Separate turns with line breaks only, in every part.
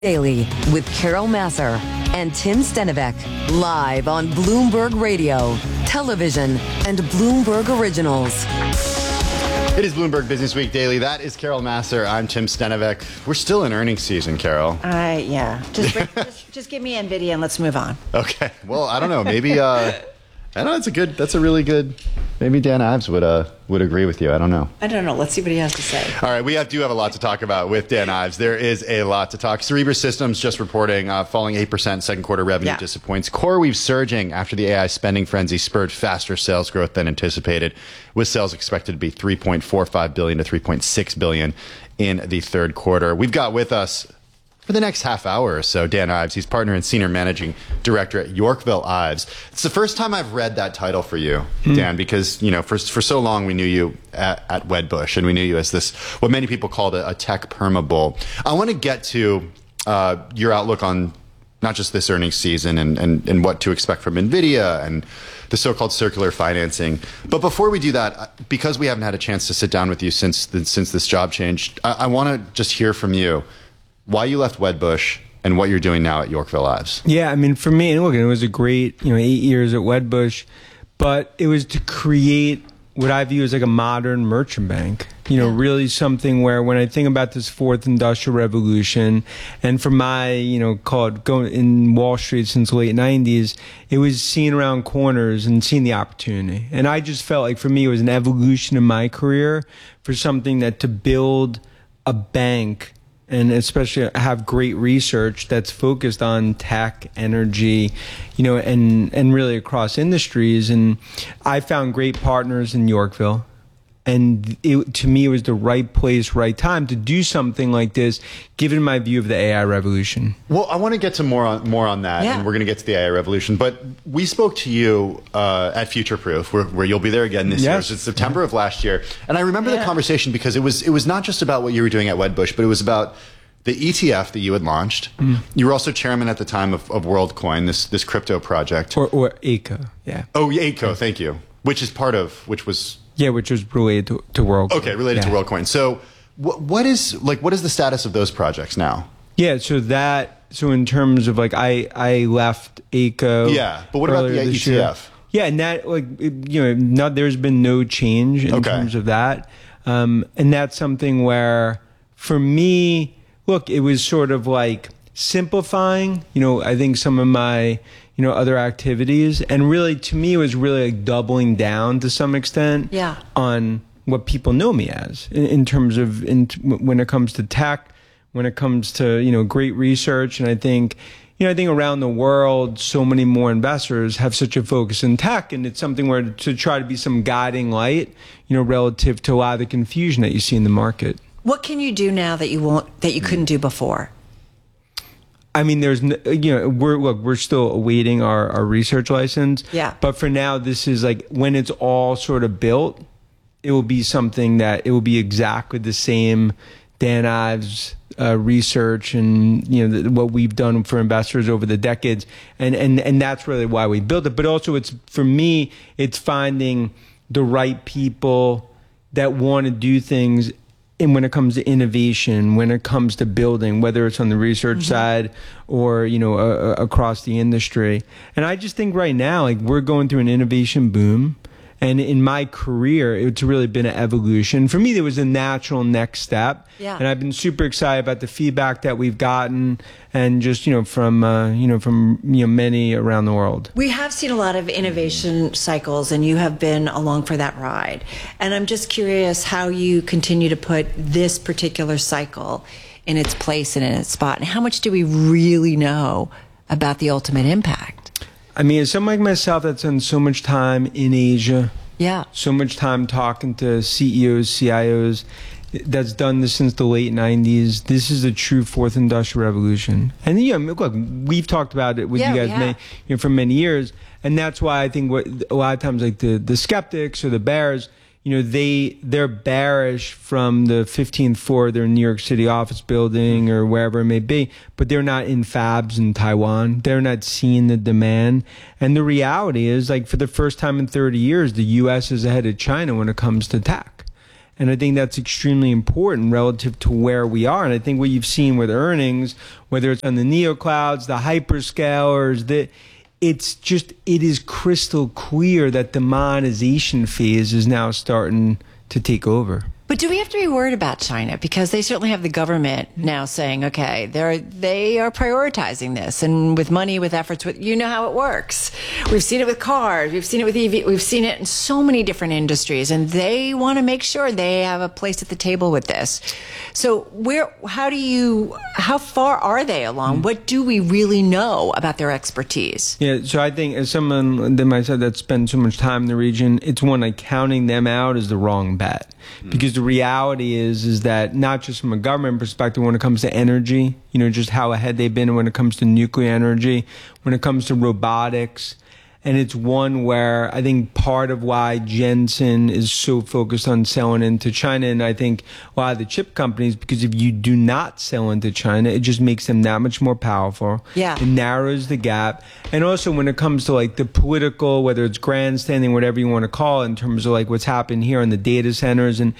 Daily with Carol Massar and Tim Stenivek, live on Bloomberg Radio, television, and Bloomberg Originals.
It is Bloomberg Business Week Daily. That is Carol Massar. I'm Tim Stenivek. We're still in earnings season, Carol.
Yeah. Just give me NVIDIA and let's move on.
Okay. Well, I don't know. Maybe I know that's a really good. Maybe Dan Ives would agree with you. I don't know.
Let's see what he has to say.
All right, we do have a lot to talk about with Dan Ives. There is a lot to talk. Cerebras Systems just reporting falling 8% second quarter revenue disappoints. CoreWeave surging after the AI spending frenzy spurred faster sales growth than anticipated, with sales expected to be $3.45 billion to $3.6 billion in the third quarter. We've got with us for the next half hour or so, Dan Ives. He's partner and senior managing director at Yorkville Ives. It's the first time I've read that title for you, Dan, because for so long we knew you at Wedbush, and we knew you as this, what many people called a tech perma bull. I want to get to your outlook on not just this earnings season and what to expect from NVIDIA and the so-called circular financing. But before we do that, because we haven't had a chance to sit down with you since this job change, I want to just hear from you why you left Wedbush and what you're doing now at Yorkville Ives.
Yeah, I mean, for me, and look, it was a great, 8 years at Wedbush, but it was to create what I view as like a modern merchant bank. Really something where when I think about this fourth industrial revolution, and from my, going in Wall Street since the late 90s, it was seeing around corners and seeing the opportunity. And I just felt like for me, it was an evolution in my career for something that to build a bank and especially have great research that's focused on tech, energy, and really across industries. And I found great partners in Yorkville. And to me, it was the right place, right time to do something like this, given my view of the AI revolution.
Well, I want to get to more on that, and we're going to get to the AI revolution. But we spoke to you at Futureproof, where you'll be there again this year. It's September of last year, and I remember the conversation because it was not just about what you were doing at Wedbush, but it was about the ETF that you had launched. You were also chairman at the time of WorldCoin, this crypto project,
or ACO,
Oh, ACO, thank you. Which was.
Yeah, which was related to WorldCoin.
Okay, related to WorldCoin. So what is the status of those projects now?
Yeah, so in terms of I left ACO.
Yeah, but what about the ETF?
Year. Yeah, and that there's been no change in terms of that. And that's something where for me, look, it was sort of like simplifying, I think some of my other activities. And really, to me, it was really like doubling down to some extent on what people know me as in terms of when it comes to tech, when it comes to, great research. And I think around the world, so many more investors have such a focus in tech. And it's something where to try to be some guiding light, relative to a lot of the confusion that you see in the market.
What can you do now that you couldn't do before?
I mean, we're still awaiting our research license.
Yeah.
But for now, this is like when it's all sort of built, it will be something that it will be exactly the same Dan Ives research and what we've done for investors over the decades, and that's really why we built it. But also, for me, it's finding the right people that want to do things. And when it comes to innovation, when it comes to building, whether it's on the research side or, across the industry. And I just think right now, we're going through an innovation boom. And in my career, it's really been an evolution. For me, there was a natural next step.
Yeah.
And I've been super excited about the feedback that we've gotten and just, from many around the world.
We have seen a lot of innovation cycles, and you have been along for that ride. And I'm just curious how you continue to put this particular cycle in its place and in its spot. And how much do we really know about the ultimate impact?
I mean, as someone like myself that's spent so much time in Asia, so much time talking to CEOs, CIOs, that's done this since the late 90s. This is a true fourth industrial revolution. And look, we've talked about it with you guys for many years. And that's why I think a lot of times the skeptics or the bears, they're bearish from the 15th floor of their New York City office building or wherever it may be, but they're not in fabs in Taiwan. They're not seeing the demand. And the reality is, for the first time in 30 years, the U.S. is ahead of China when it comes to tech. And I think that's extremely important relative to where we are. And I think what you've seen with earnings, whether it's on the neoclouds, the hyperscalers, it is crystal clear that the monetization phase is now starting to take over.
But do we have to be worried about China? Because they certainly have the government now saying, okay, they are prioritizing this. And with money, with efforts, you know how it works. We've seen it with cars. We've seen it with EV. We've seen it in so many different industries. And they want to make sure they have a place at the table with this. So how far are they along? What do we really know about their expertise?
Yeah, so I think as someone that myself that spent so much time in the region, it's one like counting them out is the wrong bet. Because the reality is that not just from a government perspective when it comes to energy, just how ahead they've been when it comes to nuclear energy, when it comes to robotics. And it's one where I think part of why Jensen is so focused on selling into China, and I think a lot of the chip companies, because if you do not sell into China, it just makes them that much more powerful.
Yeah.
It narrows the gap. And also when it comes to like the political, whether it's grandstanding, whatever you want to call it, in terms of like what's happened here in the data centers. And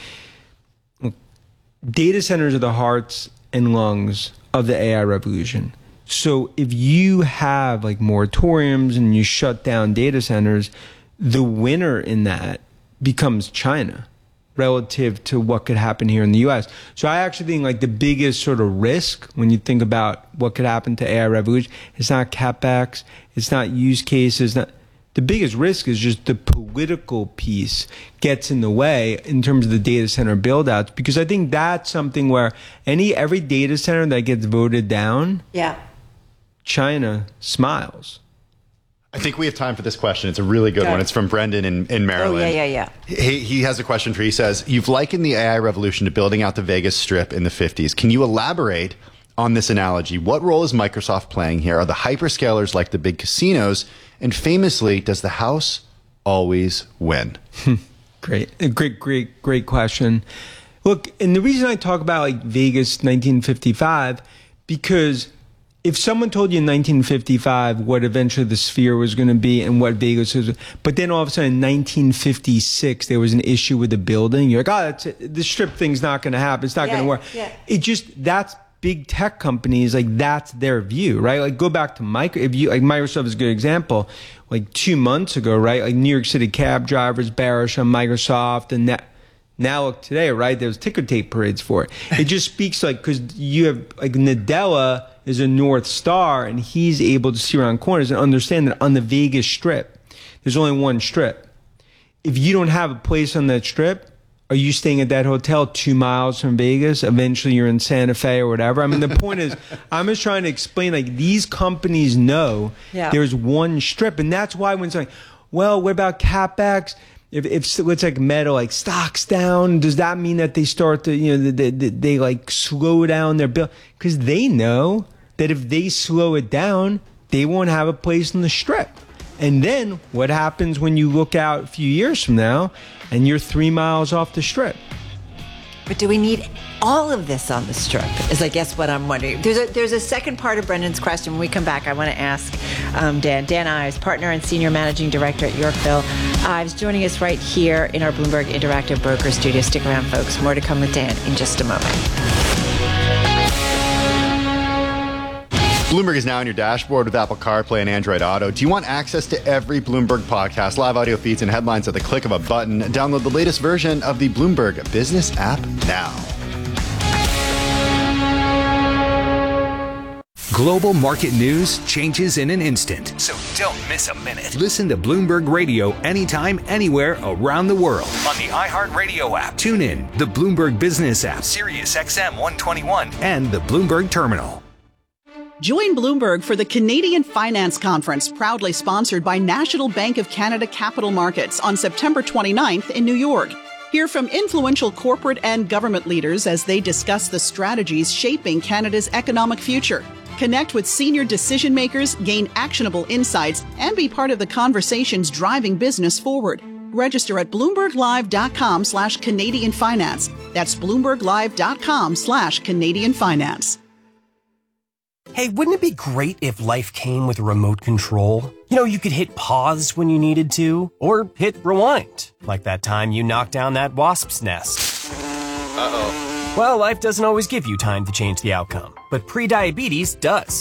data centers are the hearts and lungs of the AI revolution. So if you have like moratoriums and you shut down data centers, the winner in that becomes China relative to what could happen here in the US. So I actually think like the biggest sort of risk when you think about what could happen to AI revolution, it's not CapEx, it's not use cases, the biggest risk is just the political piece gets in the way in terms of the data center build outs, because I think that's something where every data center that gets voted down, China smiles.
I think we have time for this question. It's a really good one. It's from Brendan in Maryland.
Oh, yeah.
He has a question for you. He says, you've likened the AI revolution to building out the Vegas Strip in the 50s. Can you elaborate on this analogy? What role is Microsoft playing here? Are the hyperscalers like the big casinos? And famously, does the house always win? Great question. Look, and the reason I talk about like Vegas 1955, because if someone told you in 1955 what eventually the Sphere was going to be and what Vegas was, but then all of a sudden in 1956 there was an issue with the building, you're like, the Strip thing's not going to happen. It's not going to work. Yeah. That's big tech companies, like that's their view, right? Like go back to Microsoft is a good example. Like 2 months ago, right? Like New York City cab drivers bearish on Microsoft, and now look today, right? There's ticker tape parades for it. It just speaks like, because you have like Nadella is a North Star, and he's able to see around corners and understand that on the Vegas Strip, there's only one strip. If you don't have a place on that strip, are you staying at that hotel 2 miles from Vegas? Eventually you're in Santa Fe or whatever. I mean, the point is, I'm just trying to explain, like, these companies know there's one strip. And that's why when it's like, well, what about CapEx? If it's like Meta, like stocks down, does that mean that they start to, they like slow down their bill? Because they know that if they slow it down, they won't have a place on the strip. And then what happens when you look out a few years from now and you're 3 miles off the strip?
But do we need all of this on the strip is I guess what I'm wondering. There's a second part of Brendan's question. When we come back, I want to ask Dan Ives, partner and senior managing director at Yorkville Ives, joining us right here in our Bloomberg Interactive Broker studio. Stick around, folks. More to come with Dan in just a moment.
Bloomberg is now on your dashboard with Apple CarPlay and Android Auto. Do you want access to every Bloomberg podcast, live audio feeds, and headlines at the click of a button? Download the latest version of the Bloomberg Business app now.
Global market news changes in an instant, so don't miss a minute. Listen to Bloomberg Radio anytime, anywhere around the world on the iHeartRadio app. Tune in, the Bloomberg Business app, Sirius XM 121, and the Bloomberg Terminal.
Join Bloomberg for the Canadian Finance Conference, proudly sponsored by National Bank of Canada Capital Markets on September 29th in New York. Hear from influential corporate and government leaders as they discuss the strategies shaping Canada's economic future. Connect with senior decision makers, gain actionable insights, and be part of the conversations driving business forward. Register at BloombergLive.com/Canadian Finance. That's BloombergLive.com/Canadian Finance.
Hey, wouldn't it be great if life came with a remote control? You know, you could hit pause when you needed to, or hit rewind, like that time you knocked down that wasp's nest. Well, life doesn't always give you time to change the outcome, but prediabetes does.